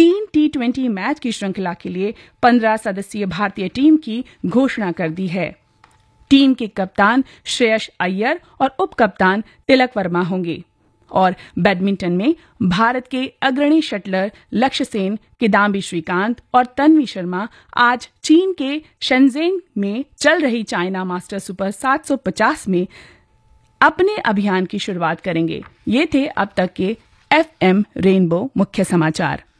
3 T20 match की श्रृंखला के लिए 15 सदस्यीय भारतीय टीम की घोषणा कर दी है। टीम के कप्तान श्रेयस अय्यर और उप कप्तान तिलक वर्मा होंगे। और बैडमिंटन में भारत के अग्रणी शटलर लक्ष्य सेन, किदाम्बी श्रीकांत और तन्वी शर्मा आज चीन के शेंज़ेन में चल रही चाइना मास्टर सुपर 750 में अपने अभियान की शुरुआत करेंगे। ये थे अब तक के FM रेनबो मुख्य समाचार।